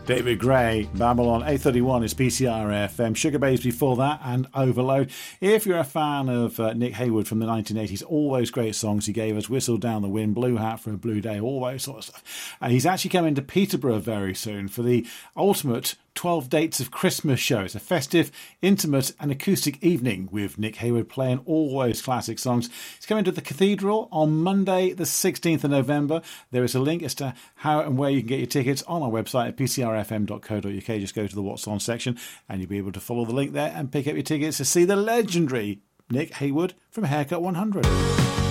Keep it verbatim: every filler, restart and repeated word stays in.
David Gray, Babylon, eight thirty-one is P C R F M. Sugar Babes before that, and Overload. If you're a fan of uh, Nick Hayward from the nineteen eighties, all those great songs he gave us, Whistle Down the Wind, Blue Hat for a Blue Day, all those sort of stuff. And he's actually coming to Peterborough very soon for the ultimate twelve Dates of Christmas show. It's a festive, intimate and acoustic evening with Nick Hayward playing all those classic songs. It's coming to the Cathedral on Monday the sixteenth of November. There is a link as to how and where you can get your tickets on our website at p c r f m dot co dot u k. Just go to the What's On section and you'll be able to follow the link there and pick up your tickets to see the legendary Nick Hayward from Haircut one hundred.